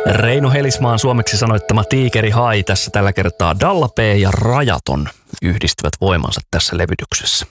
Reino Helismaan suomeksi sanoittama Tiikeri Hai tässä tällä kertaa. Dalla P ja Rajaton yhdistävät voimansa tässä levytyksessä.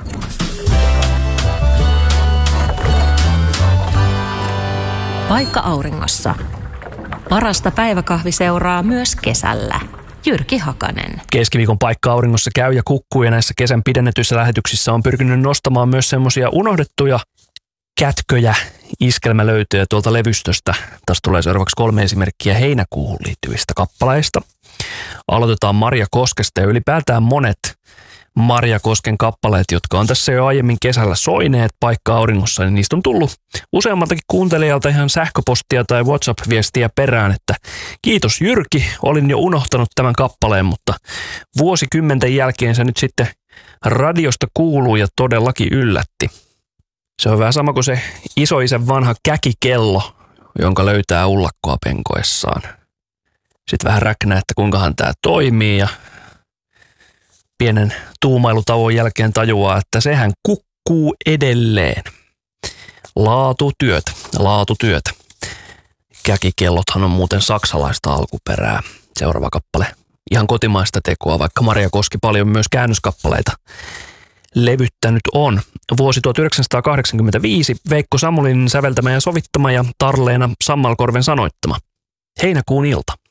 Paikka auringossa. Parasta päiväkahviseuraa myös kesällä. Jyrki Hakanen. Keskiviikon Paikka auringossa käy ja kukkuu ja näissä kesän pidennetyissä lähetyksissä on pyrkinyt nostamaan myös semmoisia unohdettuja kätköjä, iskelmälöytöjä tuolta levystöstä. Tässä tulee seuraavaksi 3 esimerkkiä heinäkuuhun liittyvistä kappaleista. Aloitetaan Marja Koskesta ja ylipäätään monet Marja Kosken kappaleet, jotka on tässä jo aiemmin kesällä soineet Paikka auringossa, niin niistä on tullut useammaltakin kuuntelijalta ihan sähköpostia tai WhatsApp-viestiä perään, että kiitos Jyrki, olin jo unohtanut tämän kappaleen, mutta vuosikymmenten jälkeen se nyt sitten radiosta kuuluu ja todellakin yllätti. Se on vähän sama kuin se isoisän vanha käkikello, jonka löytää ullakkoa penkoessaan. Sitten vähän räknää, että kuinkahan tämä toimii ja pienen tuumailutauon jälkeen tajuaa, että sehän kukkuu edelleen. Laatutyötä. Käkikellothan on muuten saksalaista alkuperää. Seuraava kappale. Ihan kotimaista tekoa, vaikka Marja Koski paljon myös käännöskappaleita levyttänyt on. Vuosi 1985, Veikko Samulin säveltämä ja sovittama ja Tarleena Sammalkorven sanoittama. Heinäkuun ilta.